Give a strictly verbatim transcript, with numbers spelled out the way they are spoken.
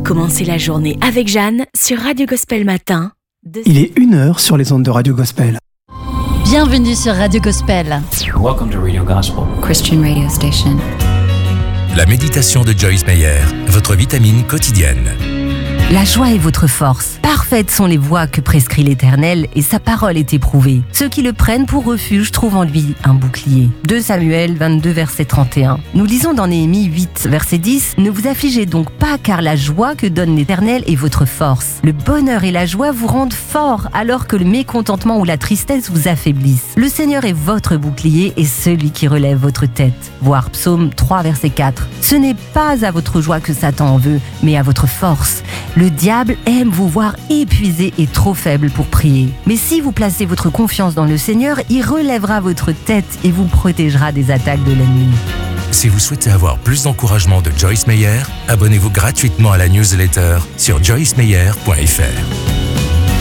Commencez la journée avec Jeanne sur Radio Gospel Matin. De... Il est une heure sur les ondes de Radio Gospel. Bienvenue sur Radio Gospel. Welcome to Radio Gospel, Christian radio station. La méditation de Joyce Meyer, votre vitamine quotidienne. La joie est votre force. Parfaites sont les voies que prescrit l'Éternel et sa parole est éprouvée. Ceux qui le prennent pour refuge trouvent en lui un bouclier. deux Samuel vingt-deux, verset trente et un. Nous lisons dans Néhémie huit, verset dix. Ne vous affligez donc pas, car la joie que donne l'Éternel est votre force. Le bonheur et la joie vous rendent forts, alors que le mécontentement ou la tristesse vous affaiblissent. Le Seigneur est votre bouclier et celui qui relève votre tête. Voir Psaume trois, verset quatre. Ce n'est pas à votre joie que Satan en veut, mais à votre force. Le diable aime vous voir épuisé et trop faible pour prier. Mais si vous placez votre confiance dans le Seigneur, il relèvera votre tête et vous protégera des attaques de l'ennemi. Si vous souhaitez avoir plus d'encouragement de Joyce Meyer, abonnez-vous gratuitement à la newsletter sur joyce meyer point f r.